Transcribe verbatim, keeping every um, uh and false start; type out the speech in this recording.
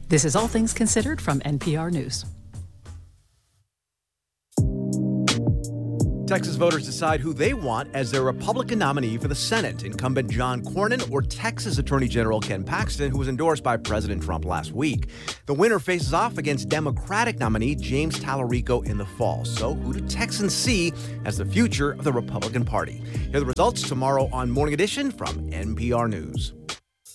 This is All Things Considered from N P R News. Texas voters decide who they want as their Republican nominee for the Senate. Incumbent John Cornyn or Texas Attorney General Ken Paxton, who was endorsed by President Trump last week. The winner faces off against Democratic nominee James Tallarico in the fall. So who do Texans see as the future of the Republican Party? Here are the results tomorrow on Morning Edition from N P R News.